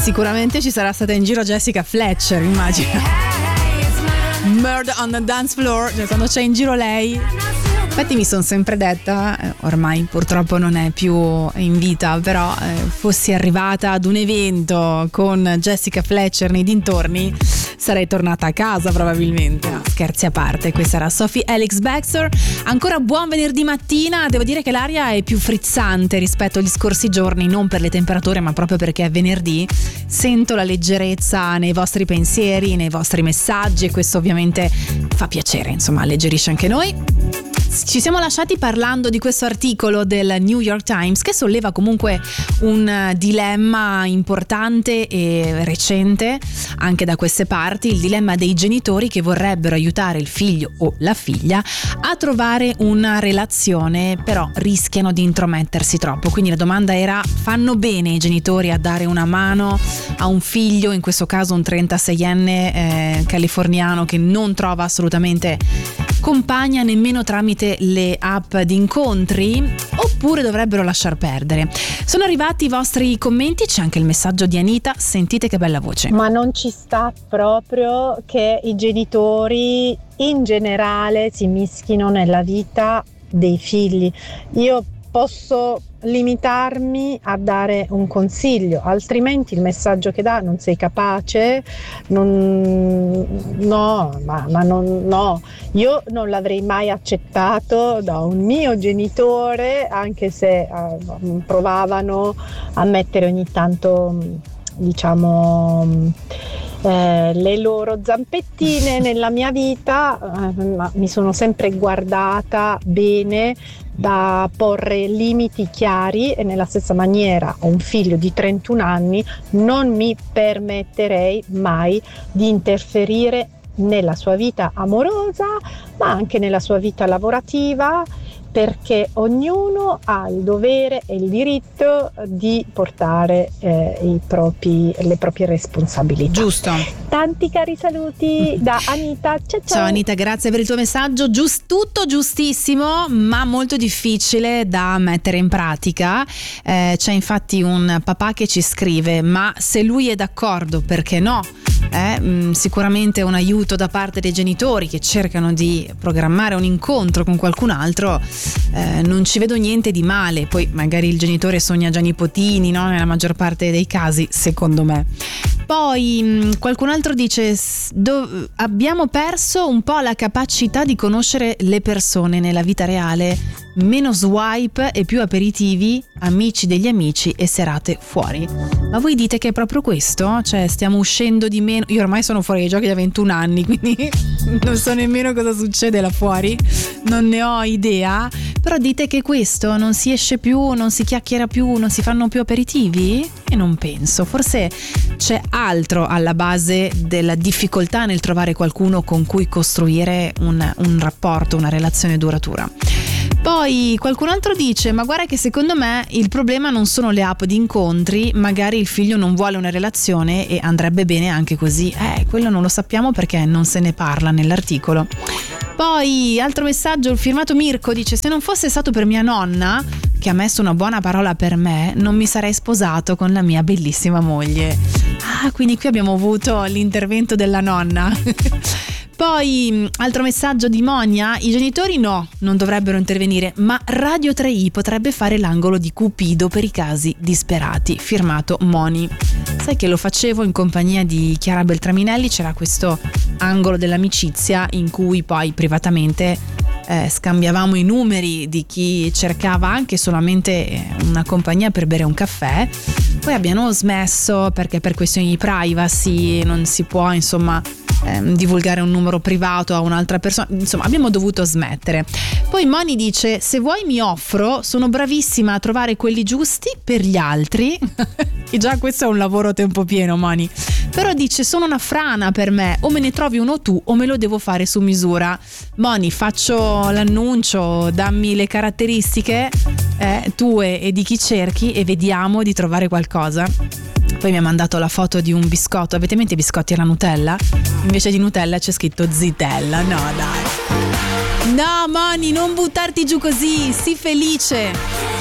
Sicuramente ci sarà stata in giro Jessica Fletcher, immagino. Murder on the Dance Floor, cioè quando c'è in giro lei. Infatti mi sono sempre detta, ormai purtroppo non è più in vita, però fossi arrivata ad un evento con Jessica Fletcher nei dintorni, sarei tornata a casa probabilmente. No, scherzi a parte, questa era Sophie Ellis-Bextor. Ancora buon venerdì mattina, devo dire che l'aria è più frizzante rispetto agli scorsi giorni, non per le temperature ma proprio perché è venerdì. Sento la leggerezza nei vostri pensieri, nei vostri messaggi e questo ovviamente fa piacere, insomma alleggerisce anche noi. Ci siamo lasciati parlando di questo articolo del New York Times che solleva comunque un dilemma importante e recente anche da queste parti, il dilemma dei genitori che vorrebbero aiutare il figlio o la figlia a trovare una relazione, però rischiano di intromettersi troppo. Quindi la domanda era: fanno bene i genitori a dare una mano a un figlio, in questo caso un 36enne californiano che non trova assolutamente compagna nemmeno tramite le app di incontri, oppure dovrebbero lasciar perdere? Sono arrivati i vostri commenti, c'è anche il messaggio di Anita, sentite che bella voce. Ma non ci sta proprio che i genitori in generale si mischino nella vita dei figli. Io posso limitarmi a dare un consiglio, altrimenti il messaggio che dà: non sei capace, no, io non l'avrei mai accettato da un mio genitore, anche se provavano a mettere ogni tanto, diciamo, le loro zampettine nella mia vita, ma mi sono sempre guardata bene da porre limiti chiari, e nella stessa maniera ho un figlio di 31 anni, non mi permetterei mai di interferire nella sua vita amorosa, ma anche nella sua vita lavorativa, perché ognuno ha il dovere e il diritto di portare le proprie responsabilità. Giusto. Tanti cari saluti da Anita. Ciao Anita, grazie per il tuo messaggio. Tutto giustissimo, ma molto difficile da mettere in pratica. C'è infatti un papà che ci scrive: ma se lui è d'accordo, perché no? Sicuramente un aiuto da parte dei genitori che cercano di programmare un incontro con qualcun altro, non ci vedo niente di male. Poi magari il genitore sogna già nipotini, no? Nella maggior parte dei casi, secondo me. Poi qualcun altro dice: abbiamo perso un po' la capacità di conoscere le persone nella vita reale, meno swipe e più aperitivi, amici degli amici e serate fuori. Ma voi dite che è proprio questo? Cioè stiamo uscendo di meno? Io ormai sono fuori dai giochi da 21 anni, quindi non so nemmeno cosa succede là fuori, non ne ho idea. Però dite che questo, non si esce più, non si chiacchiera più, non si fanno più aperitivi? E non penso, forse c'è altro alla base della difficoltà nel trovare qualcuno con cui costruire un rapporto, una relazione duratura. Poi qualcun altro dice: ma guarda che secondo me il problema non sono le app di incontri, magari il figlio non vuole una relazione e andrebbe bene anche così. Quello non lo sappiamo perché non se ne parla nell'articolo. Poi altro messaggio, il firmato Mirko dice: se non fosse stato per mia nonna, che ha messo una buona parola per me, non mi sarei sposato con la mia bellissima moglie. Quindi qui abbiamo avuto l'intervento della nonna. Poi altro messaggio di Monia: i genitori no, non dovrebbero intervenire, ma Radio 3i potrebbe fare l'angolo di Cupido per i casi disperati. Firmato Moni. Sai che lo facevo in compagnia di Chiara Beltraminelli, c'era questo angolo dell'amicizia in cui poi privatamente scambiavamo i numeri di chi cercava anche solamente una compagnia per bere un caffè. Poi abbiamo smesso perché per questioni di privacy non si può, insomma, divulgare un numero privato a un'altra persona, insomma abbiamo dovuto smettere. Poi Moni dice: se vuoi mi offro, sono bravissima a trovare quelli giusti per gli altri. E già questo è un lavoro a tempo pieno, Moni. Però dice: sono una frana per me, o me ne trovi uno tu o me lo devo fare su misura. Moni, faccio l'annuncio, dammi le caratteristiche tue e di chi cerchi e vediamo di trovare qualcosa. Poi mi ha mandato la foto di un biscotto. Avete in mente i biscotti alla Nutella? Invece di Nutella c'è scritto Zitella. No dai, no Moni, non buttarti giù così, sii felice.